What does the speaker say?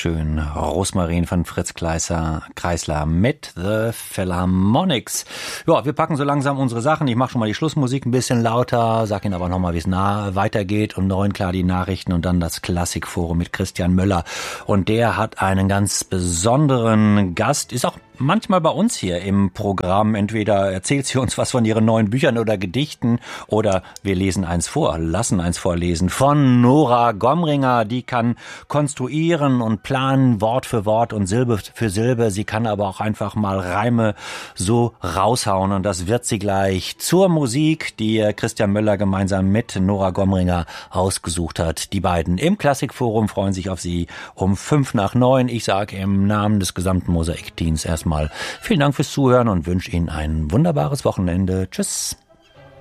schön. Rosmarin von Fritz Kreisler mit The Philharmonics. Ja, wir packen so langsam unsere Sachen. Ich mache schon mal die Schlussmusik ein bisschen lauter, sag Ihnen aber nochmal, wie es weitergeht. Um 9 klar die Nachrichten und dann das Klassikforum mit Christian Möller. Und der hat einen ganz besonderen Gast, ist auch manchmal bei uns hier im Programm. Entweder erzählt sie uns was von ihren neuen Büchern oder Gedichten oder wir lesen eins vor, lassen eins vorlesen von Nora Gomringer. Die kann konstruieren und planen, Wort für Wort und Silbe für Silbe. Sie kann aber auch einfach mal Reime so raushauen und das wird sie gleich zur Musik, die Christian Möller gemeinsam mit Nora Gomringer ausgesucht hat. Die beiden im Klassikforum freuen sich auf Sie um 8:55. Ich sage im Namen des gesamten Mosaikteams erstmal vielen Dank fürs Zuhören und wünsche Ihnen ein wunderbares Wochenende. Tschüss.